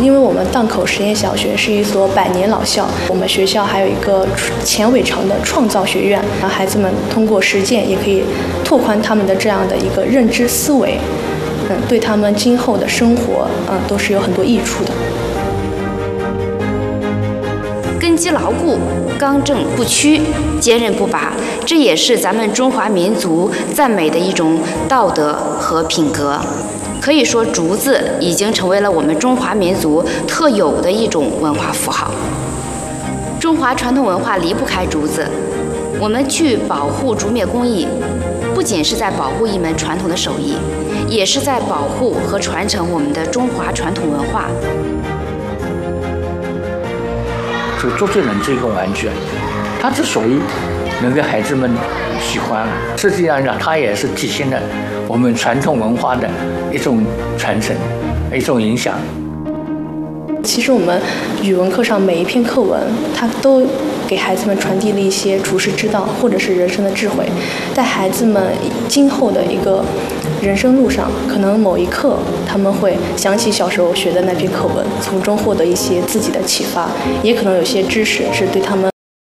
因为我们荡口实验小学是一所100年老校，我们学校还有一个钱伟长的创造学院，让孩子们通过实践也可以拓宽他们的这样的一个认知思维，对他们今后的生活都是有很多益处的。 根基牢固，刚正不屈，坚韧不拔，这也是咱们中华民族赞美的一种道德和品格。可以说，竹子已经成为了我们中华民族特有的一种文化符号。中华传统文化离不开竹子，我们去保护竹篾工艺，不仅是在保护一门传统的手艺，也是在保护和传承我们的中华传统文化。 这个周杰伦这个玩具，它之所以能给孩子们喜欢，实际上讲它也是体现了我们传统文化的一种传承，一种影响。 其实我们语文课上每一篇课文，它都给孩子们传递了一些处世之道，或者是人生的智慧，在孩子们今后的一个人生路上，可能某一刻他们会想起小时候学的那篇课文，从中获得一些自己的启发，也可能有些知识是对他们